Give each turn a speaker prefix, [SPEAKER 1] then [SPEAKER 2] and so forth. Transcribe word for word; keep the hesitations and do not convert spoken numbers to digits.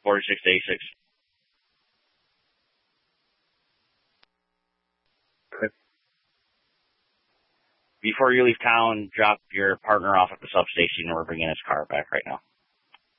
[SPEAKER 1] forty-six eighty-six. Before you leave town, drop your partner off at the substation. We're bringing his car back right now.